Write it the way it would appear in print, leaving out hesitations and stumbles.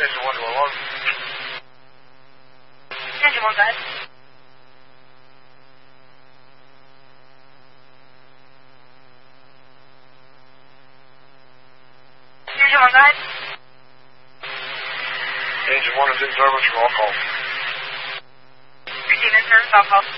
Engine 1 to alarm. Engine 1, go ahead. Engine 1, go ahead. Engine 1 is in service for all calls. Receiving service, all calls.